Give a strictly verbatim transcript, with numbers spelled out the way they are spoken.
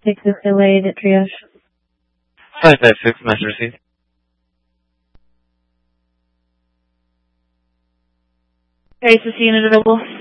six is delayed at triage. five five six, message received. Crisis unit available.